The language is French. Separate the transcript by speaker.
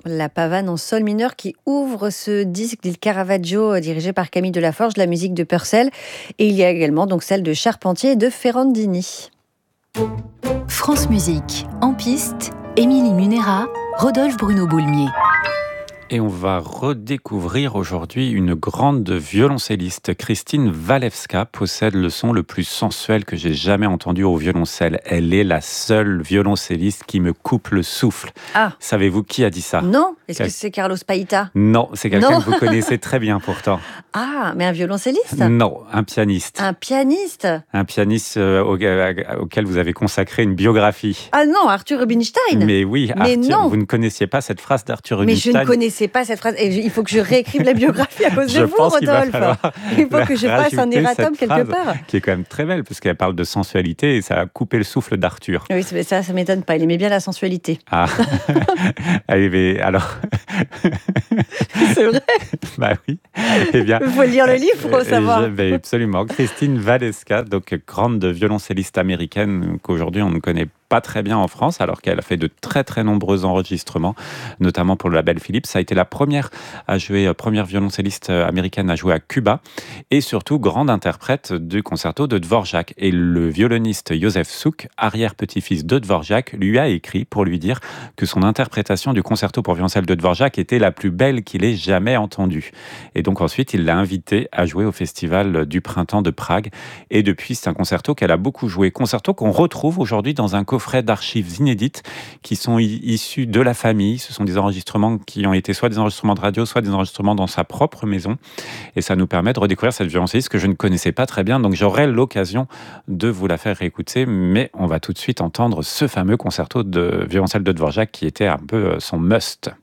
Speaker 1: La pavane en sol mineur qui ouvre ce disque d'Il Caravaggio dirigé par Camille Delaforge, la musique de Purcell. Et il y a également donc celle de Charpentier et de Ferrandini.
Speaker 2: France Musique, en piste, Émilie Munera, Rodolphe Bruno-Boulmier.
Speaker 3: Et on va redécouvrir aujourd'hui une grande violoncelliste. Christine Walewska possède le son le plus sensuel que j'ai jamais entendu au violoncelle. Elle est la seule violoncelliste qui me coupe le souffle.
Speaker 1: Ah.
Speaker 3: Savez-vous qui a dit ça?
Speaker 1: Non. Est-ce que c'est Carlos Paita?
Speaker 3: Non, c'est quelqu'un que vous connaissez très bien pourtant.
Speaker 1: Ah, mais un violoncelliste?
Speaker 3: Non, un pianiste.
Speaker 1: Un pianiste?
Speaker 3: Un pianiste auquel vous avez consacré une biographie.
Speaker 1: Ah non, Arthur Rubinstein.
Speaker 3: Mais oui,
Speaker 1: mais
Speaker 3: Arthur,
Speaker 1: non.
Speaker 3: Vous ne connaissiez pas cette phrase d'Arthur
Speaker 1: Mais
Speaker 3: Rubinstein?
Speaker 1: je ne connaissais pas cette phrase. Et il faut que je réécrive la biographie à cause de vous, Rodolphe. Il faut que je fasse un erratum quelque part.
Speaker 3: Qui est quand même très belle, parce qu'elle parle de sensualité et ça a coupé le souffle d'Arthur.
Speaker 1: Oui, ça ne m'étonne pas. Il aimait bien la sensualité.
Speaker 3: Ah, allez, mais alors...
Speaker 1: C'est vrai?
Speaker 3: Bah oui. Eh bien,
Speaker 1: il faut lire le livre pour savoir.
Speaker 3: Absolument. Christine Walewska, donc grande violoncelliste américaine qu'aujourd'hui on ne connaît pas très bien en France, alors qu'elle a fait de très très nombreux enregistrements, notamment pour le label Philips. Ça a été la première violoncelliste américaine à jouer à Cuba, et surtout grande interprète du concerto de Dvorak. Et le violoniste Józef Suk, arrière-petit-fils de Dvorak, lui a écrit pour lui dire que son interprétation du concerto pour violoncelle de Dvorak était la plus belle qu'il ait jamais entendue. Et donc ensuite, il l'a invité à jouer au Festival du Printemps de Prague. Et depuis, c'est un concerto qu'elle a beaucoup joué. Concerto qu'on retrouve aujourd'hui dans un coffret d'archives inédites qui sont issus de la famille. Ce sont des enregistrements qui ont été soit des enregistrements de radio, soit des enregistrements dans sa propre maison. Et ça nous permet de redécouvrir cette violoncelliste que je ne connaissais pas très bien. Donc j'aurai l'occasion de vous la faire réécouter. Mais on va tout de suite entendre ce fameux concerto de violoncelle de Dvorak qui était un peu son must.